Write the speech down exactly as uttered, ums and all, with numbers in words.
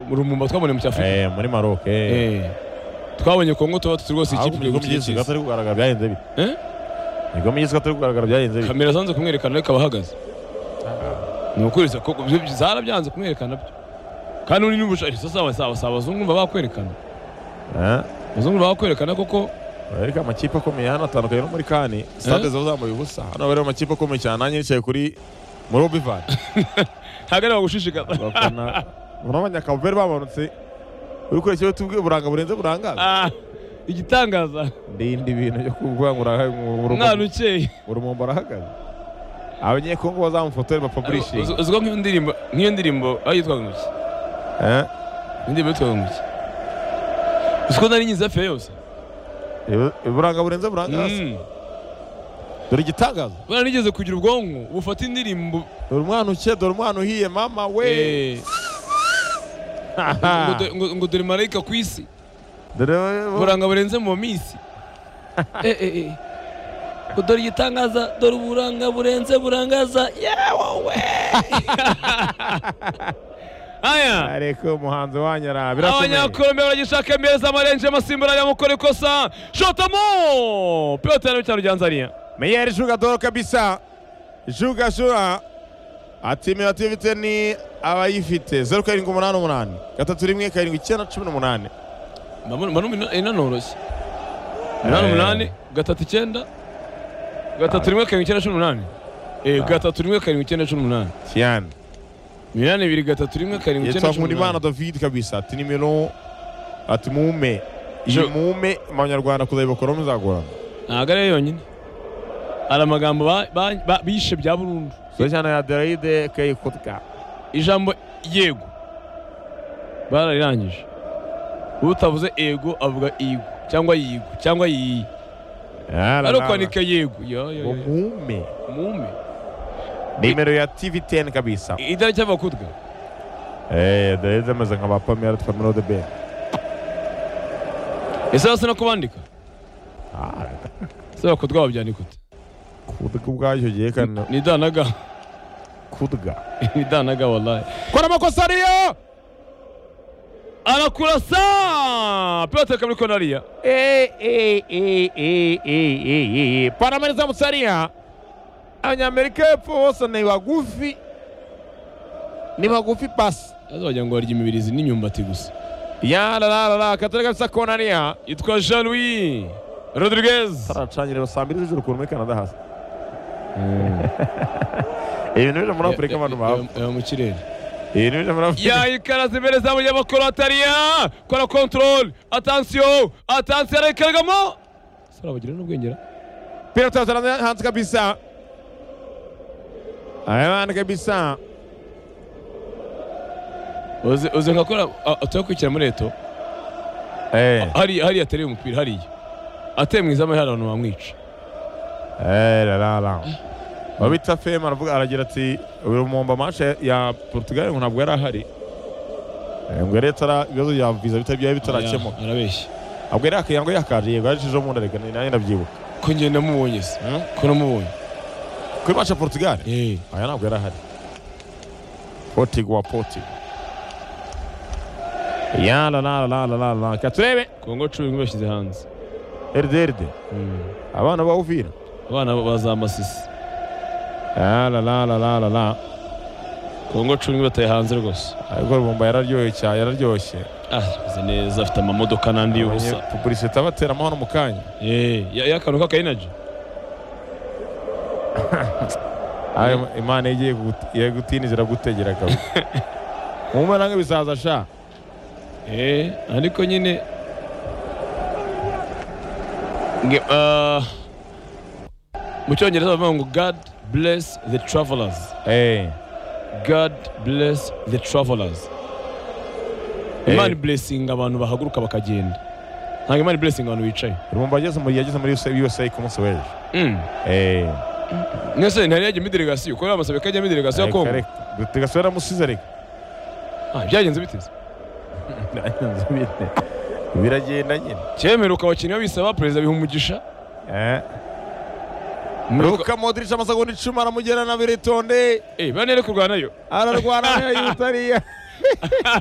Rumumba twabonye mu cyafrika eh muri Maroc eh eh twabonye Kongo tuba rwose ikipe yo gutsinda gatari kugaragara byahenze bite eh Nigo myiza gatari kugaragara byahenze bite kamera zanze kumwerekana ariko abahagaze nukurisa ko zara byanze kumwerekana byo kandi uri n'ubushari sasa sawa sawa abazungu bakwerekana eh abazungu bakwerekana koko ariko amakipe akomeye hano atandukanye no muri Kani stade zo zambaye ubusa hano bari amakipe akomeye cyane nanjye nicaye kuri muri Obivan hagari bagushishikaza bakana urabanya Kabuveri bamanutse uri kure cyo tubwe buranga burenze burangaza ah igitangaza ndindi bintu byo kugwangura mwana ukeye urumumba arahagaze abanye Kongo bazamufotora ba publishing uzwo nk'iyo ndirimbo nk'iyo ndirimbo ayitwa nguki eh indirimbo yitwa nguki usko nari nyiza fe yose buranga burenze burangaza dore igitangaza bana nigeze kugira ubwonko bufata indirimbo dore umwana uke dore umwana uhiye mama we ngo ngo dore marayika ku isi dore buranga burenze mu misi eh eh eh dore igitangaza dore uburanga burenze burangaza yewe aya ariko umuhanzi wanyara birakomeye abanyakolombe baragishaka imeza amarenje amasimbura yamukore kosa shotamo pilote ya cyaro Tanzania meilleur joueur kabisa juga shura ati mirativite ni abayifite zero karindwi umunani umunani gatatu rimwe karindwi icyenda cumi n'umunani manu ina noroshye umunani umunani gatatu icyenda gatatu rimwe karindwi icyenda cumi n'umunani eh gatatu rimwe karindwi icyenda cumi n'umunani cyane Milani ibiri gatatu rimwe karindwi icyenda cumi n'umunani Yitwa David kabisa ati nimero ati mume iyi mume abanyarwanda kuzayibakora muzagorana ntago ari yonyine ari amagambo bishe bya burundu so cyane ya Adelaide Kayikutka ijambo yego bararangije utavuze ego avuga igo cyangwa yigo cyangwa yi ari kwanika yego yo yo mume mume nimero ya T V ten kabisa idara cy'abakutwa eh Adelaide amaze nk'aba Pamela Pamela de Ben ese basa no kubandika ah se bakutwa babyandika ute kudga ubwayo giye kana ni danaga kudga ni danaga wallahi kora amakosa ariyo anakurasa pilote kamuri konaria eh eh eh eh eh eh Panameriza Musaria Abanyamerika epfo bose ni bagufi ni bagufi pasi azajya ngo barya imibirizi n'inyumbati gusa ya la la la katari kabisa konaria yitwa Jean Louis Rodriguez taracanyire basambira ijuru ku muri Canada hasi ibintu byo muri Afrika abantu baba mu kirere ibintu byo muri Afrika ya ikaraze imbere za Kroatia kora control attention attention arekargamo sara bagira n'ubwengera pilote wa Hans kabisa ayana kabisa Oze oze ngakora atakwikira muri eto eh hari hari atereye umupira hari ateye mwiza amahe abantu bamwica eh la la la babita Fema aravuga aragira ati urumomba match ya Portugal ngo ntabwo yari ahari ngo leta ibibazo ya visa bitabyaye bitarakemuka arabeshya abwo yari akayango yakaje yego yaje mu ndareka nanye ndabyibuka ko ngenda mubonye se ko namubonye kuri match ya Portugal eh aya ntabwo yari ahari Portugal Portugal ya la la la la la katurebe Kongo cumi bashyize hanze R D R D abana ba Uvira abana bazamasisi ya la la la la la Kongo cumi bataye hanze rwose ariko rumba yararyoye cyane yararyoshye ah bize neza afite amamodoka nandi y'ubusa publicité abatera amahano mu kanya eh yakanu ka energy ayo Imana igiye gutinizira gutegera kawe umwana nk'ibisaza sha eh ariko nyine nge uh mu cyongereza bavuga ngo God bless the travelers eh God bless the travelers Imana blessing abantu bahaguruka bakagenda ntabwo Imana blessing abantu bicaye rumba ageze muri yageze muri U S A ku munsi w'ejo mm eh nese ntari yaje muri delegation ko bamusabe kajya muri delegation ya Kongo delegation yaramusize ariko ah byagenze biteze biragenda nyine cyemeruka abakinnyi babisaba president bihumugisha eh Luka Modric amasegonda icumi aramugera na Biritonde eh banere kurwanayo ararwana na Italiya